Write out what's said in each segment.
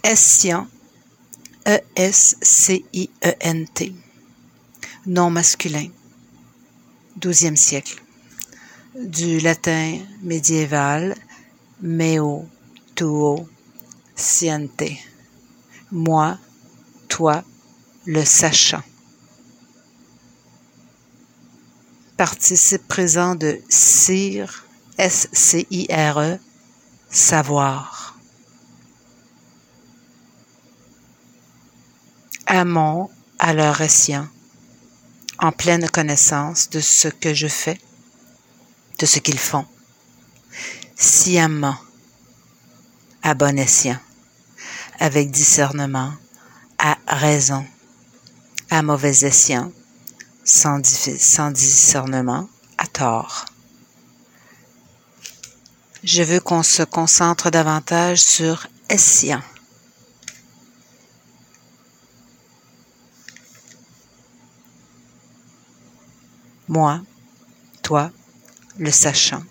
Escient, E-S-C-I-E-N-T, nom masculin, XIIe siècle, du latin médiéval meo, tuo, sciente, moi, toi, le sachant. Participe présent de cire, S-C-I-R-E, savoir. Amont, à leur escient, en pleine connaissance de ce que je fais, de ce qu'ils font. Sciemment, à bon escient, avec discernement, à raison, à mauvais escient, sans discernement, à tort. Je veux qu'on se concentre davantage sur escient. Moi, toi, le sachant.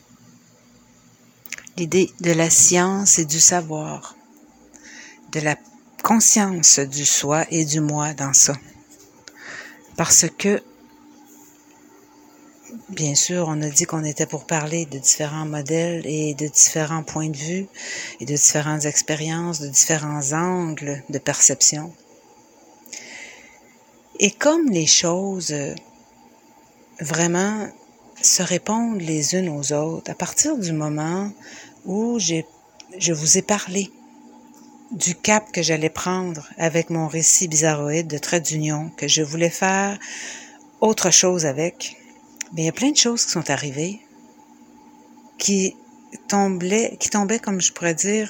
L'idée de la science et du savoir, de la conscience du soi et du moi dans ça. Parce que, bien sûr, on a dit qu'on était pour parler de différents modèles et de différents points de vue et de différentes expériences, de différents angles de perception. Et comme les choses vraiment se répondent les unes aux autres, à partir du moment où je vous ai parlé du cap que j'allais prendre avec mon récit bizarroïde de trait d'union, que je voulais faire autre chose avec, mais il y a plein de choses qui sont arrivées qui tombaient, comme je pourrais dire,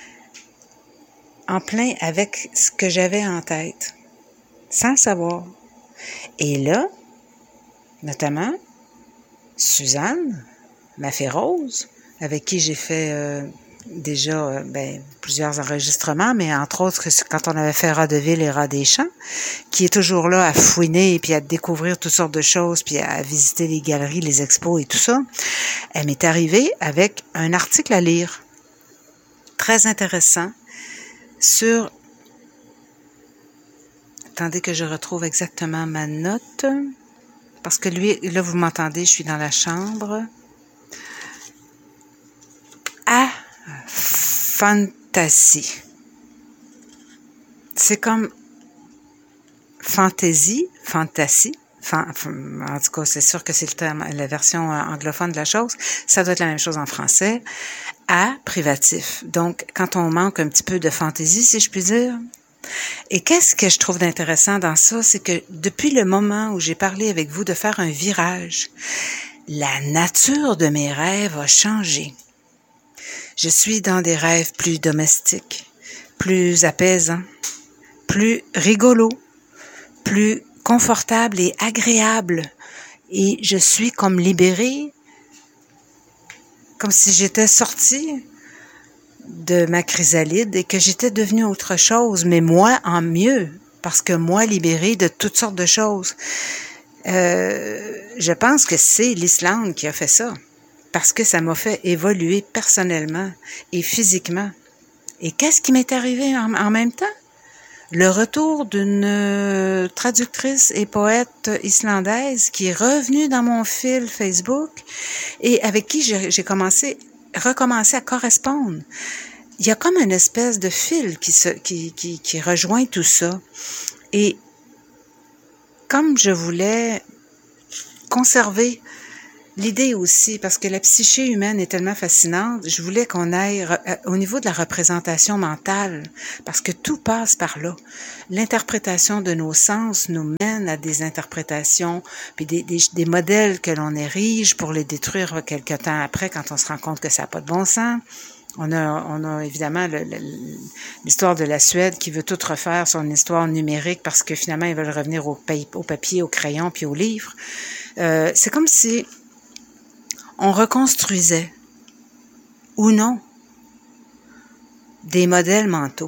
en plein avec ce que j'avais en tête, sans le savoir. Et là, notamment, Suzanne, ma fée Rose, avec qui j'ai fait déjà plusieurs enregistrements, mais entre autres quand on avait fait Rat de Ville et Rat des Champs, qui est toujours là à fouiner, puis à découvrir toutes sortes de choses, puis à visiter les galeries, les expos et tout ça, elle m'est arrivée avec un article à lire, très intéressant, sur... Attendez que je retrouve exactement ma note... Parce que lui, là, vous m'entendez, je suis dans la chambre. Aphantasie. C'est comme fantasy. En tout cas, c'est sûr que c'est le terme, la version anglophone de la chose. Ça doit être la même chose en français. Privatif. Donc, quand on manque un petit peu de fantaisie, si je puis dire. Et qu'est-ce que je trouve d'intéressant dans ça, c'est que depuis le moment où j'ai parlé avec vous de faire un virage, la nature de mes rêves a changé. Je suis dans des rêves plus domestiques, plus apaisants, plus rigolos, plus confortables et agréables. Et je suis comme libérée, comme si j'étais sortie de ma chrysalide et que j'étais devenue autre chose, mais moi en mieux, parce que moi libérée de toutes sortes de choses. Je pense que c'est l'Islande qui a fait ça, parce que ça m'a fait évoluer personnellement et physiquement. Et qu'est-ce qui m'est arrivé en même temps? Le retour d'une traductrice et poète islandaise qui est revenue dans mon fil Facebook et avec qui j'ai recommencé à correspondre. Il y a comme une espèce de fil qui rejoint tout ça. Et comme je voulais conserver l'idée aussi, parce que la psyché humaine est tellement fascinante, je voulais qu'on aille au niveau de la représentation mentale, parce que tout passe par là. L'interprétation de nos sens nous mène à des interprétations, puis des modèles que l'on érige pour les détruire quelque temps après, quand on se rend compte que ça n'a pas de bon sens. On a évidemment l'histoire de la Suède qui veut tout refaire son histoire numérique parce que finalement ils veulent revenir au papier, au crayon puis au livre. C'est comme si on reconstruisait, ou non, des modèles mentaux.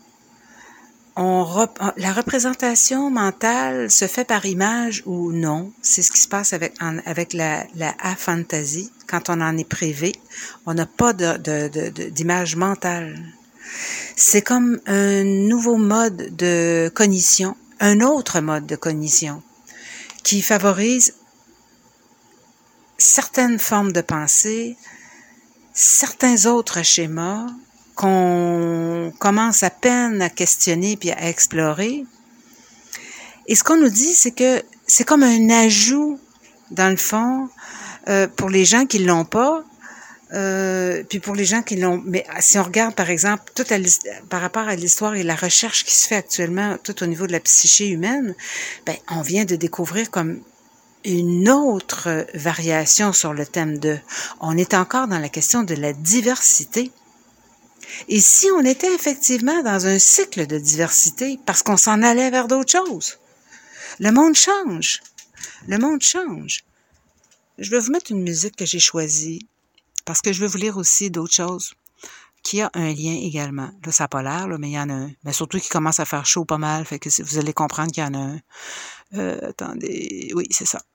La représentation mentale se fait par image ou non. C'est ce qui se passe avec la aphantasie. Quand on en est privé, on n'a pas d'image mentale. C'est comme un nouveau mode de cognition, un autre mode de cognition qui favorise certaines formes de pensée, certains autres schémas qu'on commence à peine à questionner puis à explorer. Et ce qu'on nous dit, c'est que c'est comme un ajout, dans le fond, pour les gens qui l'ont pas, puis pour les gens qui l'ont... Mais si on regarde, par exemple, par rapport à l'histoire et la recherche qui se fait actuellement, tout au niveau de la psyché humaine, ben, on vient de découvrir comme une autre variation sur le thème de... On est encore dans la question de la diversité. Et si on était effectivement dans un cycle de diversité, parce qu'on s'en allait vers d'autres choses, le monde change. Le monde change. Je vais vous mettre une musique que j'ai choisie, parce que je veux vous lire aussi d'autres choses qui a un lien également. Là, ça n'a pas l'air, là, mais il y en a un. Mais surtout qu'il commence à faire chaud pas mal, fait que vous allez comprendre qu'il y en a un. Attendez, oui, c'est ça.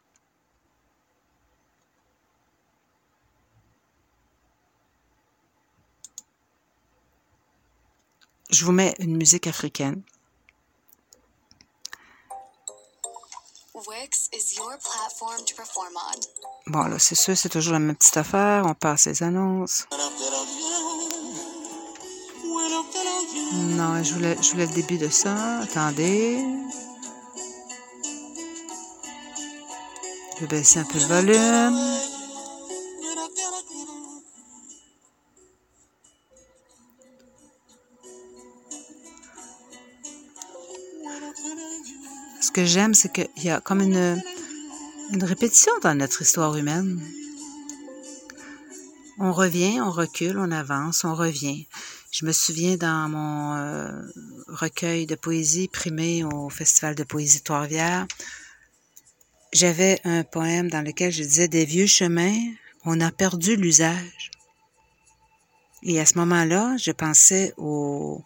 Je vous mets une musique africaine. Wix is your platform to perform on. Bon, là, c'est sûr, c'est toujours la même petite affaire. On passe les annonces. Non, je voulais le début de ça. Attendez. Je vais baisser un peu le volume. Ce que j'aime, c'est qu'il y a comme une répétition dans notre histoire humaine. On revient, on recule, on avance, on revient. Je me souviens dans mon recueil de poésie primé au Festival de poésie de Trois-Rivières, j'avais un poème dans lequel je disais « Des vieux chemins, on a perdu l'usage ». Et à ce moment-là, je pensais au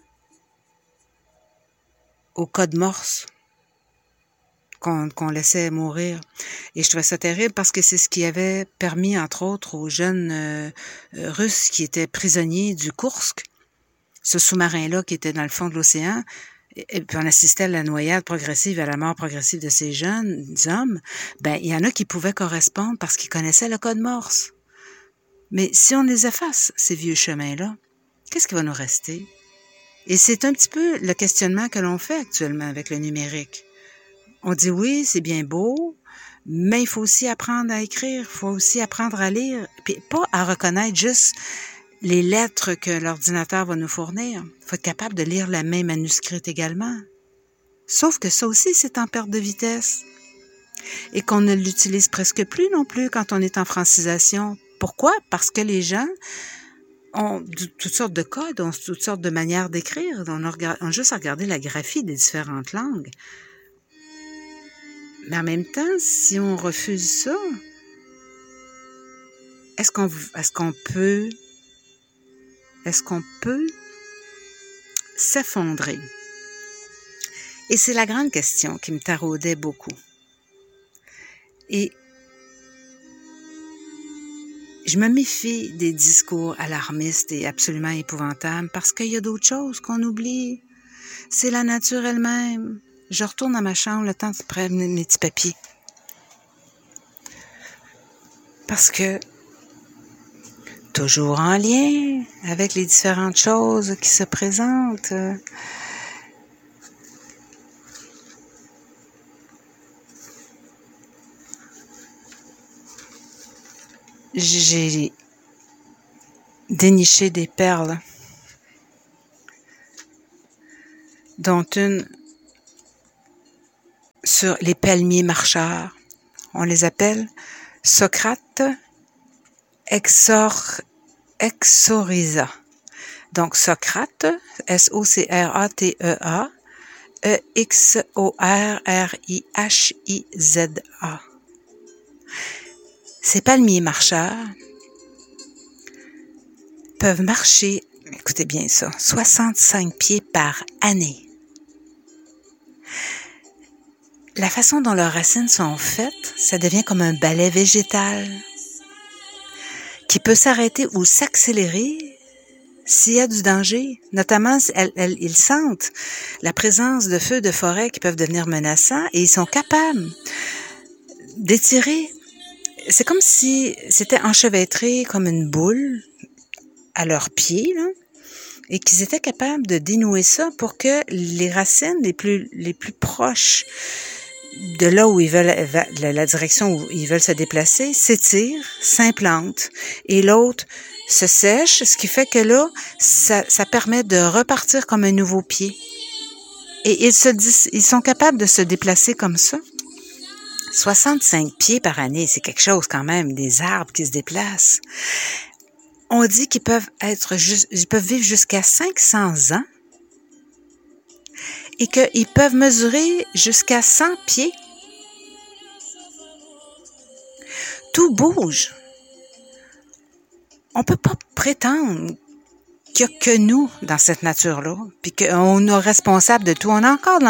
code Morse qu'on laissait mourir. Et je trouvais ça terrible parce que c'est ce qui avait permis, entre autres, aux jeunes Russes qui étaient prisonniers du Koursk, ce sous-marin-là qui était dans le fond de l'océan, et puis on assistait à la noyade progressive, à la mort progressive de ces jeunes hommes, ben il y en a qui pouvaient correspondre parce qu'ils connaissaient le code Morse. Mais si on les efface, ces vieux chemins-là, qu'est-ce qui va nous rester? Et c'est un petit peu le questionnement que l'on fait actuellement avec le numérique. On dit oui, c'est bien beau, mais il faut aussi apprendre à écrire, il faut aussi apprendre à lire, puis pas à reconnaître juste les lettres que l'ordinateur va nous fournir. Il faut être capable de lire la main manuscrite également. Sauf que ça aussi, c'est en perte de vitesse. Et qu'on ne l'utilise presque plus non plus quand on est en francisation. Pourquoi? Parce que les gens ont toutes sortes de codes, ont toutes sortes de manières d'écrire. On a juste à regarder la graphie des différentes langues. Mais en même temps, si on refuse ça, est-ce qu'on peut s'effondrer? Et c'est la grande question qui me taraudait beaucoup. Et je me méfie des discours alarmistes et absolument épouvantables parce qu'il y a d'autres choses qu'on oublie. C'est la nature elle-même. Je retourne à ma chambre le temps de prendre mes petits papiers. Parce que, toujours en lien avec les différentes choses qui se présentent, j'ai déniché des perles, dont une sur les palmiers marcheurs. On les appelle Socrate exoriza. Donc Socrate, S-O-C-R-A-T-E-A, E-X-O-R-R-I-H-I-Z-A. Ces palmiers marcheurs peuvent marcher, écoutez bien ça, 65 pieds par année. La façon dont leurs racines sont faites, ça devient comme un balai végétal qui peut s'arrêter ou s'accélérer s'il y a du danger, notamment ils sentent la présence de feux de forêt qui peuvent devenir menaçants et ils sont capables d'étirer. C'est comme si c'était enchevêtré comme une boule à leurs pieds, là, et qu'ils étaient capables de dénouer ça pour que les racines les plus proches de là où ils veulent, la direction où ils veulent se déplacer, s'étirent, s'implantent, et l'autre se sèche, ce qui fait que là, ça permet de repartir comme un nouveau pied. Et ils sont capables de se déplacer comme ça. 65 pieds par année, c'est quelque chose quand même, des arbres qui se déplacent. On dit qu'ils peuvent vivre jusqu'à 500 ans et qu'ils peuvent mesurer jusqu'à 100 pieds. Tout bouge. On peut pas prétendre qu'il n'y a que nous dans cette nature-là, puis qu'on est responsable de tout. On a encore de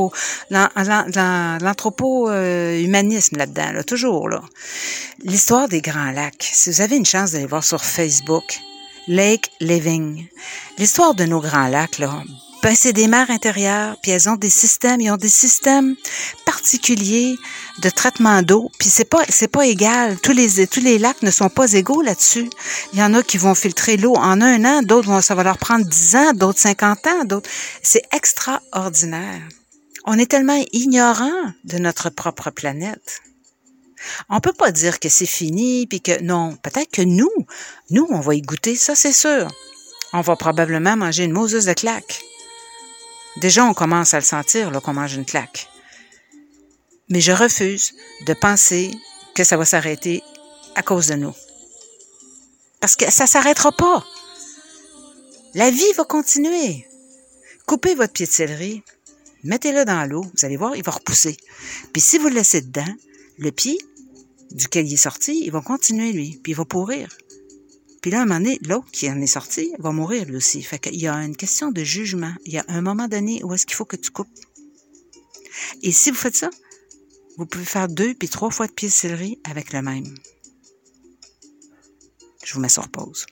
l'anthropo-humanisme là-dedans, là, toujours, là. L'histoire des Grands Lacs, si vous avez une chance d'aller voir sur Facebook, Lake Living, l'histoire de nos Grands Lacs, là, ben c'est des mers intérieures, puis ils ont des systèmes particuliers de traitement d'eau, puis c'est pas égal. Tous les lacs ne sont pas égaux là-dessus. Il y en a qui vont filtrer l'eau en 1 an, d'autres ça va leur prendre 10 ans, d'autres 50 ans, d'autres. C'est extraordinaire. On est tellement ignorants de notre propre planète. On peut pas dire que c'est fini, puis que non, peut-être que nous, on va y goûter, ça c'est sûr. On va probablement manger une Moses de claque. Déjà, on commence à le sentir, là, qu'on mange une claque. Mais je refuse de penser que ça va s'arrêter à cause de nous. Parce que ça s'arrêtera pas. La vie va continuer. Coupez votre pied de céleri, mettez-le dans l'eau, vous allez voir, il va repousser. Puis si vous le laissez dedans, le pied duquel il est sorti, il va continuer, lui, puis il va pourrir. Puis là, à un moment donné, l'autre qui en est sorti va mourir lui aussi. Fait qu'il y a une question de jugement. Il y a un moment donné où est-ce qu'il faut que tu coupes. Et si vous faites ça, vous pouvez faire 2 puis 3 fois de pied de céleri avec le même. Je vous mets sur pause.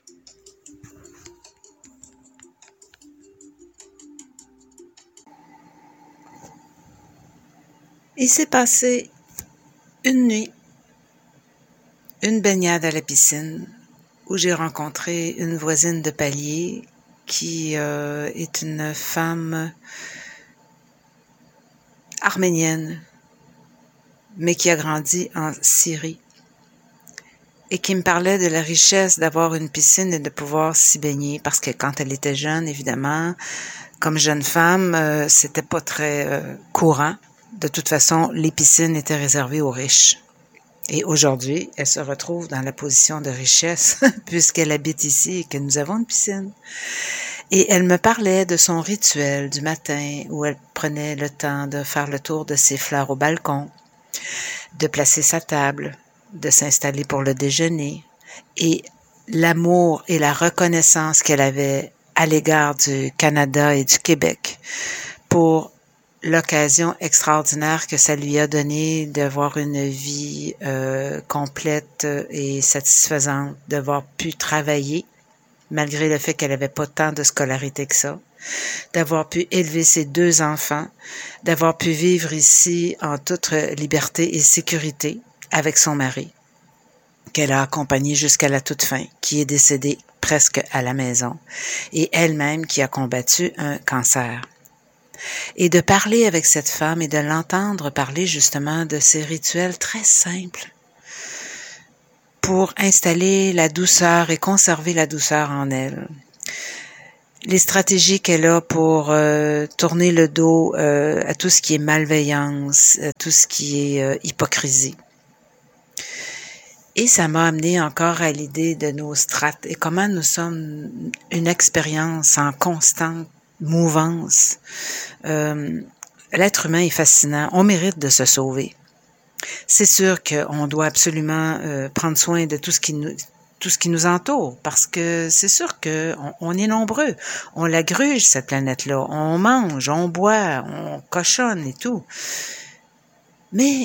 Il s'est passé une nuit, une baignade à la piscine, où j'ai rencontré une voisine de palier qui est une femme arménienne, mais qui a grandi en Syrie, et qui me parlait de la richesse d'avoir une piscine et de pouvoir s'y baigner, parce que quand elle était jeune, évidemment, comme jeune femme, c'était pas très courant. De toute façon, les piscines étaient réservées aux riches. Et aujourd'hui, elle se retrouve dans la position de richesse puisqu'elle habite ici et que nous avons une piscine. Et elle me parlait de son rituel du matin où elle prenait le temps de faire le tour de ses fleurs au balcon, de placer sa table, de s'installer pour le déjeuner et l'amour et la reconnaissance qu'elle avait à l'égard du Canada et du Québec pour l'occasion extraordinaire que ça lui a donné d'avoir une vie complète et satisfaisante, d'avoir pu travailler malgré le fait qu'elle n'avait pas tant de scolarité que ça, d'avoir pu élever ses 2 enfants, d'avoir pu vivre ici en toute liberté et sécurité avec son mari, qu'elle a accompagné jusqu'à la toute fin, qui est décédé presque à la maison, et elle-même qui a combattu un cancer. Et de parler avec cette femme et de l'entendre parler justement de ces rituels très simples pour installer la douceur et conserver la douceur en elle. Les stratégies qu'elle a pour tourner le dos à tout ce qui est malveillance, à tout ce qui est hypocrisie. Et ça m'a amené encore à l'idée de nos strates et comment nous sommes une expérience en constante mouvance. L'être humain est fascinant. On mérite de se sauver. C'est sûr qu'on doit absolument prendre soin de tout ce qui nous entoure, parce que c'est sûr qu'on est nombreux. On la gruge, cette planète-là. On mange, on boit, on cochonne et tout. Mais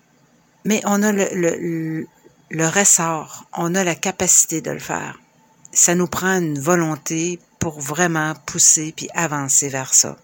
on a le ressort, on a la capacité de le faire. ça nous prend une volonté pour vraiment pousser puis avancer vers ça.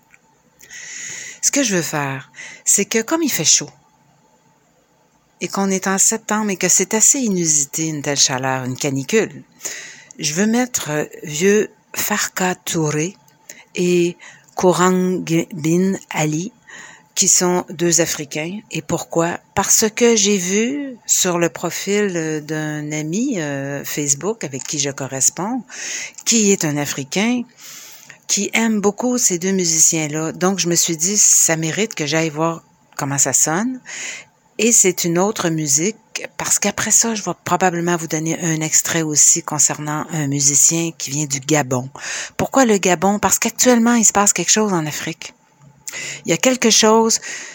Ce que je veux faire, c'est que comme il fait chaud, et qu'on est en septembre et que c'est assez inusité une telle chaleur, une canicule, je veux mettre vieux Farka Touré et Kourang Bin Ali, qui sont 2 Africains. Et pourquoi? Parce que j'ai vu sur le profil d'un ami Facebook avec qui je corresponds, qui est un Africain, qui aime beaucoup ces 2 musiciens-là. Donc, je me suis dit, ça mérite que j'aille voir comment ça sonne. Et c'est une autre musique, parce qu'après ça, je vais probablement vous donner un extrait aussi concernant un musicien qui vient du Gabon. Pourquoi le Gabon? Parce qu'actuellement, il se passe quelque chose en Afrique. Il y a quelque chose,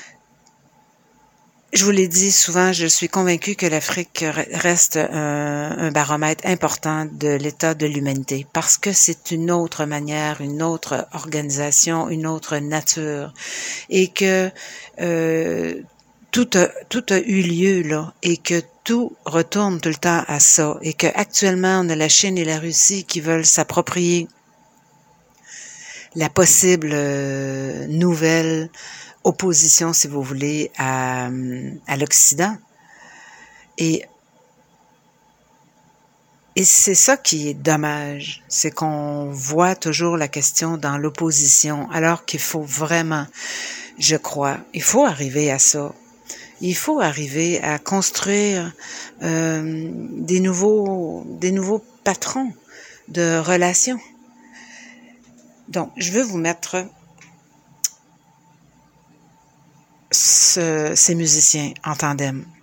je vous l'ai dit souvent, je suis convaincue que l'Afrique reste un baromètre important de l'état de l'humanité, parce que c'est une autre manière, une autre organisation, une autre nature, et que tout a eu lieu là, et que tout retourne tout le temps à ça, et que actuellement on a la Chine et la Russie qui veulent s'approprier la possible nouvelle opposition, si vous voulez, à l'Occident. Et c'est ça qui est dommage, c'est qu'on voit toujours la question dans l'opposition, alors qu'il faut vraiment, je crois, il faut arriver à ça. Il faut arriver à construire des nouveaux patrons de relations. Donc, je veux vous mettre ces musiciens en tandem.